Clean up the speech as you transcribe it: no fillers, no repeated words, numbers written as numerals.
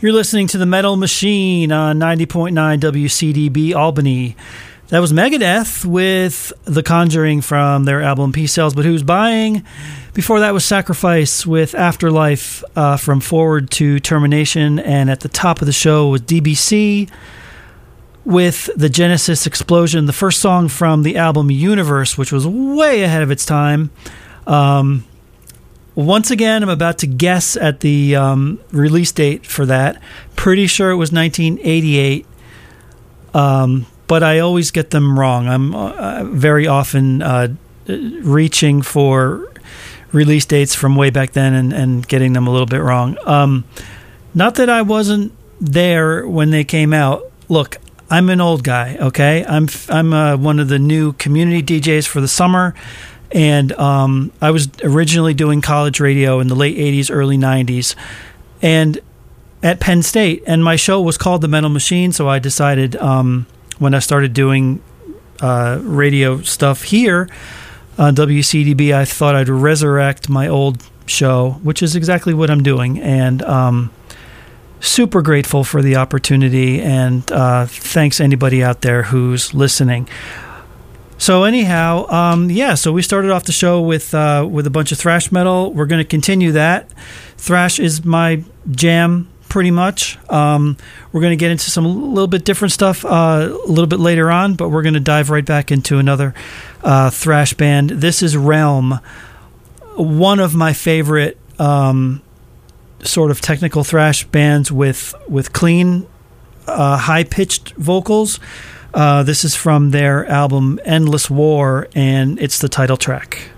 You're listening to the Metal Machine on 90.9 WCDB Albany. That was Megadeth with The Conjuring from their album Peace Sells But Who's Buying. Before that was Sacrifice with Afterlife from Forward to Termination. And at the top of the show was DBC with the Genesis Explosion, the first song from the album Universe, which was way ahead of its time. Once again, I'm about to guess at the release date for that. Pretty sure it was 1988, but I always get them wrong. I'm very often reaching for release dates from way back then and getting them a little bit wrong. Not that I wasn't there when they came out. Look, I'm an old guy, okay? I'm one of the new community DJs for the summer. And I was originally doing college radio in the late 80s, early 90s, and at Penn State. And my show was called The Metal Machine, so I decided when I started doing radio stuff here on WCDB, I thought I'd resurrect my old show, which is exactly what I'm doing. And super grateful for the opportunity, and thanks anybody out there who's listening. So anyhow, so we started off the show with a bunch of thrash metal. We're going to continue that. Thrash is my jam, pretty much. We're going to get into some a little bit different stuff a little bit later on, but we're going to dive right back into another thrash band. This is Realm, one of my favorite sort of technical thrash bands with clean, high-pitched vocals. This is from their album Endless War, and it's the title track.